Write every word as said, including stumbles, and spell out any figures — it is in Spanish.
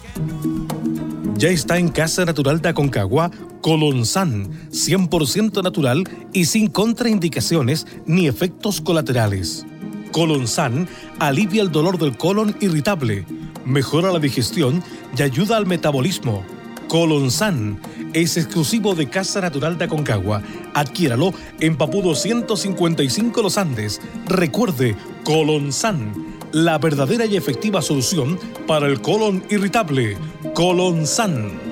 Ya está en Casa Natural de Aconcagua Colonsan, cien por ciento natural y sin contraindicaciones ni efectos colaterales. Colonsan alivia el dolor del colon irritable, mejora la digestión y ayuda al metabolismo. Colonsan es exclusivo de Casa Natural de Aconcagua. Adquiéralo en Papudo ciento cincuenta y cinco Los Andes. Recuerde, Colonsan, la verdadera y efectiva solución para el colon irritable. Colonsan.